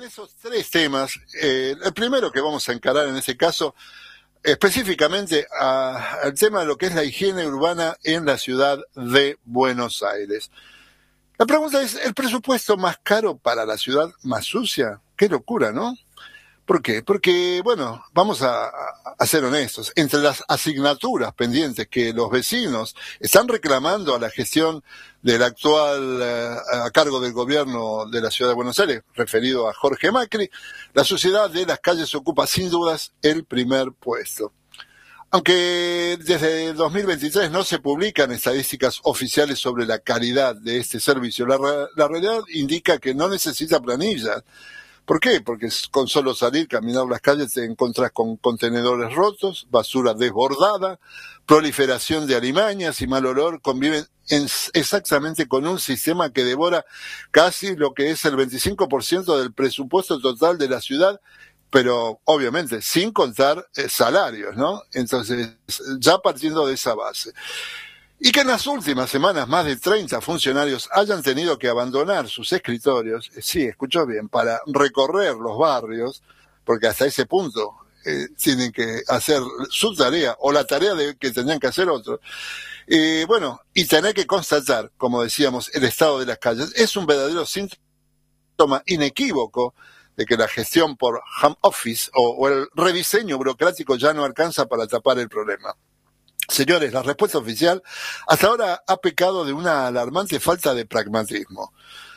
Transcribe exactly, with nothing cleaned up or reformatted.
esos tres temas, eh, el primero que vamos a encarar en este caso, específicamente a, al tema de lo que es la higiene urbana en la ciudad de Buenos Aires. La pregunta es, ¿el presupuesto más caro para la ciudad más sucia? Qué locura, ¿no? ¿Por qué? Porque, bueno, vamos a, a ser honestos, entre las asignaturas pendientes que los vecinos están reclamando a la gestión del actual, eh, a cargo del gobierno de la ciudad de Buenos Aires, referido a Jorge Macri, la suciedad de las calles ocupa sin dudas el primer puesto. Aunque desde dos mil veintitrés no se publican estadísticas oficiales sobre la calidad de este servicio, la, la realidad indica que no necesita planillas. ¿Por qué? Porque con solo salir, caminar las calles, te encontrás con contenedores rotos, basura desbordada, proliferación de alimañas y mal olor conviven en, exactamente con un sistema que devora casi lo que es el veinticinco por ciento del presupuesto total de la ciudad, pero obviamente sin contar eh, salarios, ¿no? Entonces, ya partiendo de esa base. Y que en las últimas semanas más de treinta funcionarios hayan tenido que abandonar sus escritorios, eh, sí, escuchó bien, para recorrer los barrios, porque hasta ese punto eh, tienen que hacer su tarea, o la tarea de que tendrían que hacer otros. Eh, bueno, y tener que constatar, como decíamos, el estado de las calles, es un verdadero síntoma inequívoco de que la gestión por home office o, o el rediseño burocrático ya no alcanza para tapar el problema. Señores, la respuesta oficial hasta ahora ha pecado de una alarmante falta de pragmatismo.